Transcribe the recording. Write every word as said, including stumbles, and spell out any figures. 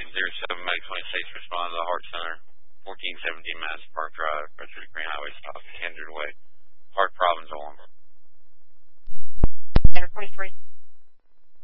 zero seven Mag twenty-six, respond to the Heart Center, fourteen seventeen Madison Park Drive, Redford Green Highway, stop one hundred way. Heart problems alarm. Center twenty-three.